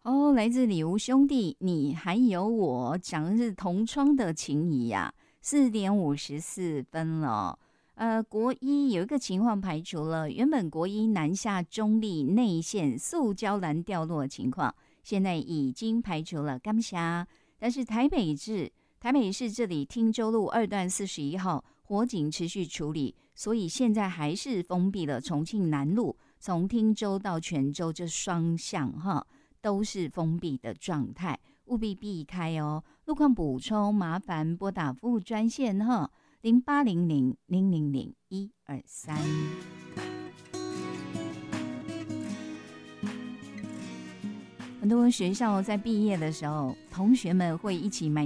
哦，来自里吴兄弟，你还有我，讲的是同窗的情谊呀、4:54了。国一有一个情况排除了，原本国一南下中立内线塑胶篮掉落的情况，现在已经排除了。感谢。但是台北市这里汀州路2段41号火警持续处理，所以现在还是封闭了重庆南路，从汀州到泉州这双向哈。都是封闭的状态，务必避开哦。路况补充，麻烦拨打服务专线哈，0800-000-123。很多学校在毕业的时候，同学们会一起买